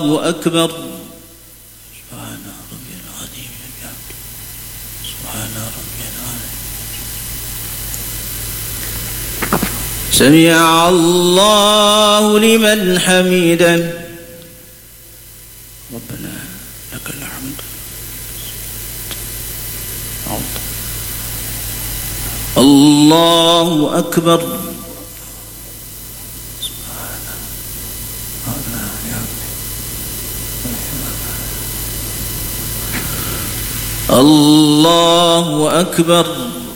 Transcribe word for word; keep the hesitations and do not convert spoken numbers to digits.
أكبر. سبحان ربي العظيم وبحمده. سبحان ربي العظيم. سمع الله لمن حمده. ربنا لك الحمد. الله أكبر. الله أكبر.